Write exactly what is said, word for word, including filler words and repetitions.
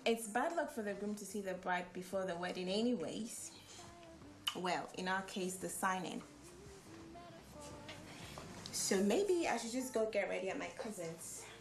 It's bad luck for the groom to see the bride before the wedding anyways. Well, in our case, the signing. So maybe I should just go get ready at my cousin's.